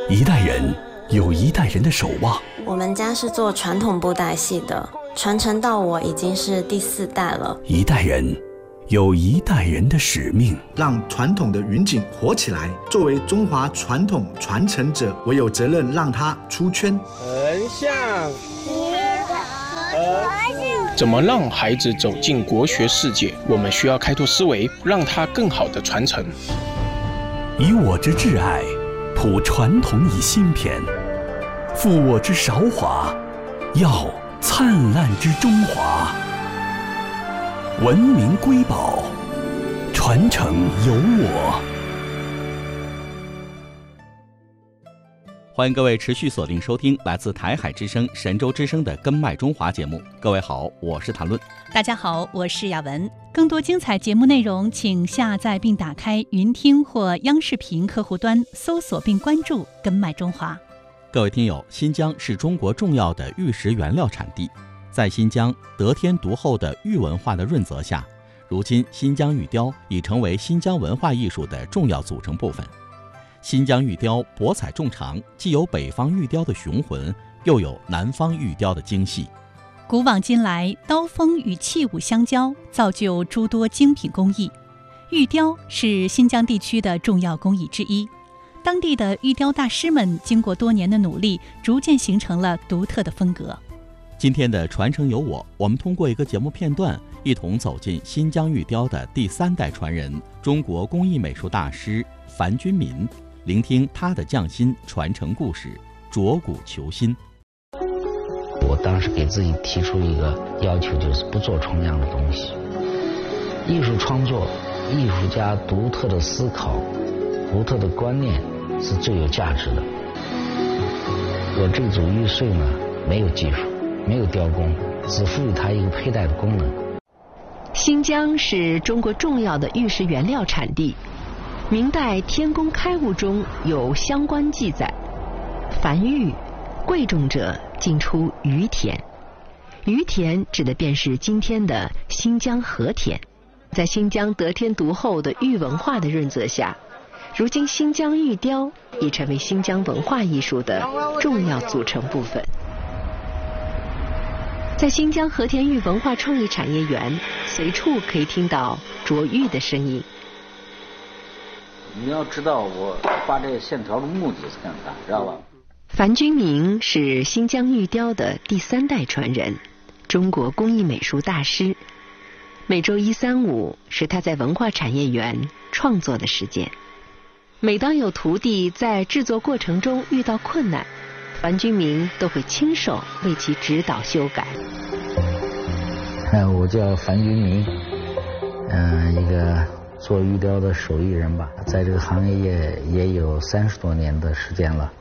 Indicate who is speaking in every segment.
Speaker 1: 一代人有一代人的守望。
Speaker 2: 我们家是做传统布袋戏的，传承到我已经是第4代了。
Speaker 1: 一代人有一代人的使命，
Speaker 3: 让传统的云锦活起来。作为中华传统传承者，我有责任让它出圈。
Speaker 4: 横向，怎么让孩子走进国学世界？我们需要开拓思维，让它更好的传承。
Speaker 1: 以我之挚爱，谱传统以新篇，复我之韶华，耀灿烂之中华。文明瑰宝，传承有我。
Speaker 5: 欢迎各位持续锁定收听来自台海之声、神州之声的《根脉中华》节目。各位好，我是谭论。
Speaker 6: 大家好，我是雅文。更多精彩节目内容，请下载并打开云听或央视频客户端，搜索并关注《根脉中华》。
Speaker 5: 各位听友，新疆是中国重要的玉石原料产地。在新疆得天独厚的玉文化的润泽下，如今新疆玉雕已成为新疆文化艺术的重要组成部分。新疆玉雕博采众长，既有北方玉雕的雄浑，又有南方玉雕的精细。
Speaker 6: 古往今来，刀锋与器物相交，造就诸多精品工艺。玉雕是新疆地区的重要工艺之一。当地的玉雕大师们经过多年的努力，逐渐形成了独特的风格。
Speaker 5: 今天的传承有我，我们通过一个节目片段，一同走进新疆玉雕的第3代传人，中国工艺美术大师樊君民，聆听他的匠心传承故事，着古求新。
Speaker 7: 我当时给自己提出一个要求，就是不做重样的东西。艺术创作，艺术家独特的思考，独特的观念是最有价值的。我这组玉穗呢，没有技术，没有雕工，只赋予它一个佩戴的功能。
Speaker 8: 新疆是中国重要的玉石原料产地。明代《天工开物》中有相关记载：凡玉，贵重者尽出于田。于田指的便是今天的新疆和田。在新疆得天独厚的玉文化的润泽下，如今新疆玉雕已成为新疆文化艺术的重要组成部分。在新疆和田玉文化创意产业园，随处可以听到琢玉的声音。
Speaker 7: 你要知道我画这个线条的目的是干啥，知道吧？
Speaker 8: 樊君民是新疆玉雕的第3代传人，中国工艺美术大师。每周1、3、5是他在文化产业园创作的时间。每当有徒弟在制作过程中遇到困难，樊君民都会亲手为其指导修改。
Speaker 7: 我叫樊君民，一个做玉雕的手艺人吧，在这个行业也有30多年的时间了。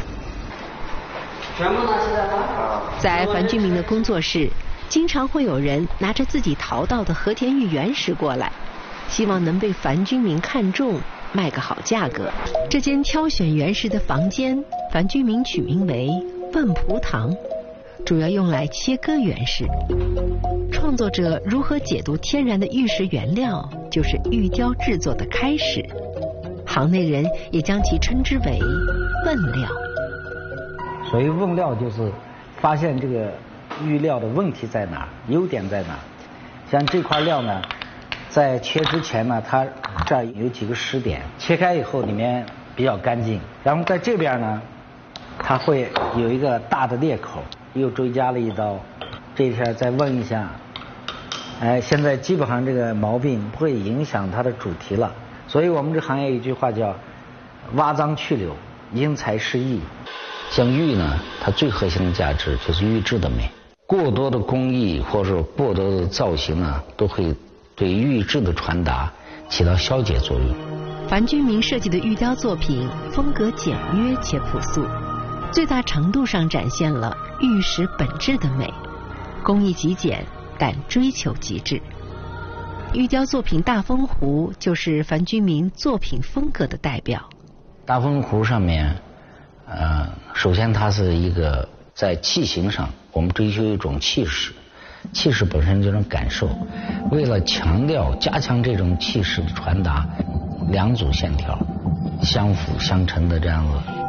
Speaker 8: 在樊君民的工作室，经常会有人拿着自己淘到的和田玉原石过来，希望能被樊君民看中，卖个好价格。这间挑选原石的房间，樊君民取名为问蒲堂，主要用来切割原石。创作者如何解读天然的玉石原料，就是玉雕制作的开始。行内人也将其称之为问料。
Speaker 7: 所谓问料，就是发现这个玉料的问题在哪，优点在哪。像这块料呢，在切之前呢，它这儿有几个湿点，切开以后里面比较干净。然后在这边呢，它会有一个大的裂口，又追加了一刀。这一下再问一下，现在基本上这个毛病不会影响它的主题了。所以我们这行业有一句话叫挖脏去瘤，因材施艺。像玉呢，它最核心的价值就是玉质的美。过多的工艺或者过多的造型呢，都会对玉质的传达起到消解作用。
Speaker 8: 樊君民设计的玉雕作品风格简约且朴素，最大程度上展现了玉石本质的美，工艺极简但追求极致。玉雕作品大风壶就是樊君民作品风格的代表。
Speaker 7: 大风壶上面首先它是一个在器型上我们追求一种气势，气势本身这种感受，为了强调加强这种气势的传达，2组线条相辅相成的这样子。
Speaker 8: 大风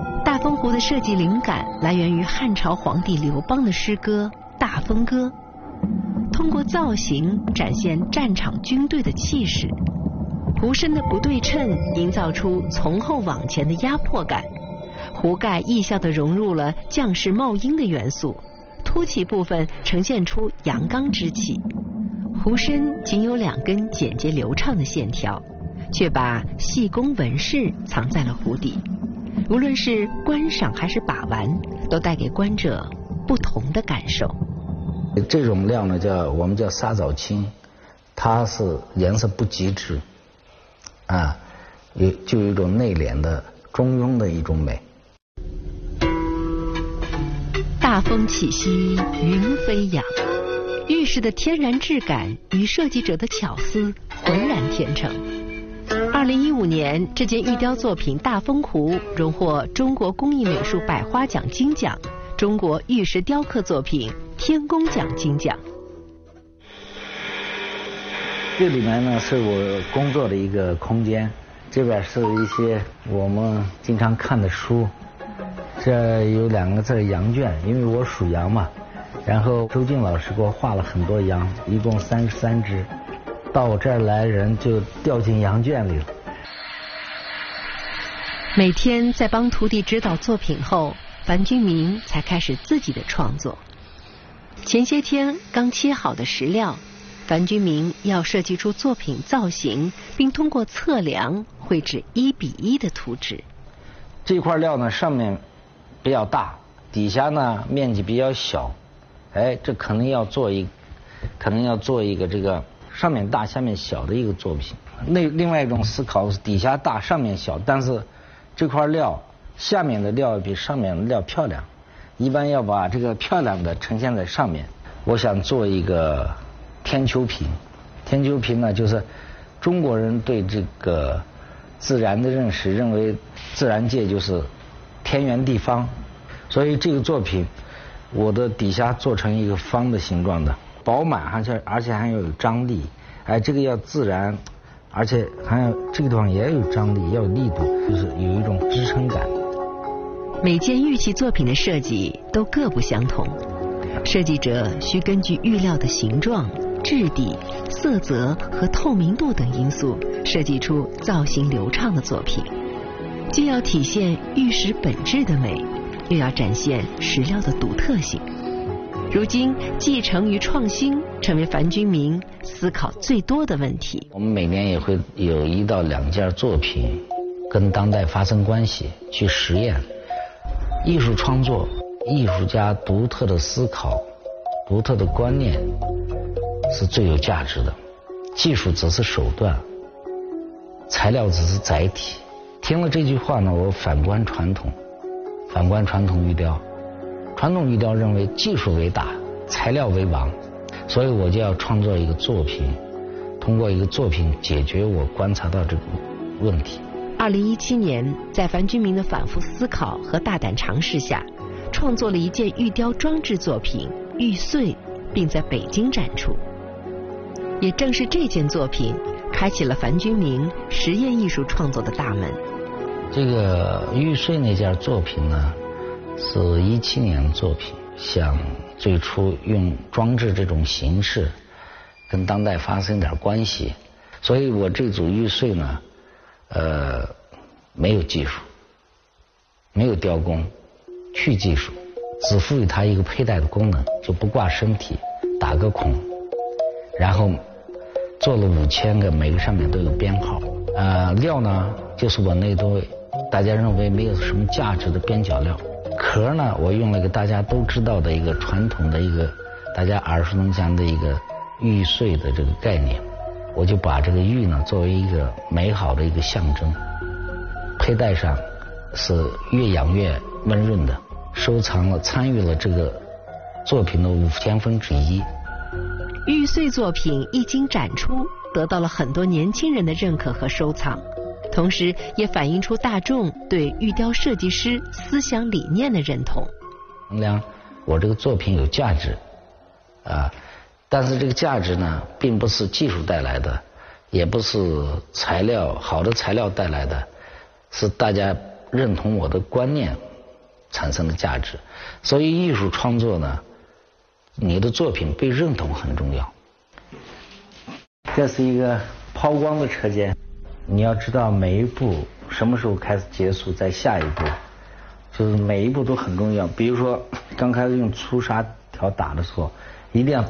Speaker 8: 风壶的设计灵感来源于汉朝皇帝刘邦的诗歌《大风歌》，通过造型展现战场军队的气势。壶身的不对称营造出从后往前的压迫感，壶盖意象地融入了将士帽缨的元素，凸起部分呈现出阳刚之气。壶身仅有2根简洁流畅的线条，却把细工纹饰藏在了壶底。无论是观赏还是把玩，都带给观者不同的感受。
Speaker 7: 这种料呢，我们叫沙枣青，它是颜色不极致，就有一种内敛的中庸的一种美。
Speaker 8: 大风起兮云飞扬，玉石的天然质感与设计者的巧思浑然天成。2015年，这件玉雕作品《大风壶》荣获中国工艺美术百花奖金奖、中国玉石雕刻作品天工奖金奖。
Speaker 7: 这里面呢是我工作的一个空间，这边是一些我们经常看的书，这有2个字羊圈，因为我属羊嘛，然后周静老师给我画了很多羊，一共33只，到我这儿来人就掉进羊圈里了。
Speaker 8: 每天在帮徒弟指导作品后，樊君明才开始自己的创作。前些天刚切好的石料，樊君明要设计出作品造型，并通过测量绘制1比1的图纸。
Speaker 7: 这块料呢上面比较大，底下呢面积比较小，这可能要做一个这个上面大下面小的一个作品。另外一种思考是底下大上面小，但是这块料下面的料比上面的料漂亮，一般要把这个漂亮的呈现在上面。我想做一个天丘瓶。天丘瓶呢，就是中国人对这个自然的认识，认为自然界就是天圆地方，所以这个作品我的底下做成一个方的形状的，饱满，而且还要有张力。这个要自然，而且还要这个地方也要有张力，要有力度，就是有一种支撑感。
Speaker 8: 每件玉器作品的设计都各不相同，设计者需根据玉料的形状、质地、色泽和透明度等因素，设计出造型流畅的作品，既要体现玉石本质的美，又要展现石料的独特性。如今，继承与创新成为樊君明思考最多的问题。
Speaker 7: 我们每年也会有1到2件作品跟当代发生关系，去实验。艺术创作，艺术家独特的思考、独特的观念是最有价值的，技术只是手段，材料只是载体。听了这句话呢，我反观传统玉雕。传统玉雕认为技术为大，材料为王，所以我就要创作一个作品，通过一个作品解决我观察到这个问题。
Speaker 8: 2017年，在樊君明的反复思考和大胆尝试下，创作了一件玉雕装置作品《玉碎》，并在北京展出。也正是这件作品，开启了樊君明实验艺术创作的大门。
Speaker 7: 这个玉碎那件作品呢，是17年的作品，想最初用装置这种形式跟当代发生点关系，所以我这组玉碎呢，没有技术，没有雕工，去技术，只赋予它一个佩戴的功能，就不挂身体，打个孔，然后做了5000个，每个上面都有编号。料呢，就是我那堆大家认为没有什么价值的边角料。壳呢，我用了一个大家都知道的一个传统的一个大家耳熟能详的一个玉碎的这个概念，我就把这个玉呢作为一个美好的一个象征，佩戴上是越养越温润的，收藏了参与了这个作品的5000分之一。
Speaker 8: 玉碎作品一经展出，得到了很多年轻人的认可和收藏，同时也反映出大众对玉雕设计师思想理念的认同。
Speaker 7: 衡量我这个作品有价值但是这个价值呢，并不是技术带来的，也不是好的材料带来的，是大家认同我的观念产生的价值。所以艺术创作呢，你的作品被认同很重要。这是一个抛光的车间，你要知道每一步什么时候开始结束，在下一步，就是每一步都很重要。比如说刚开始用粗砂条打的时候，一定要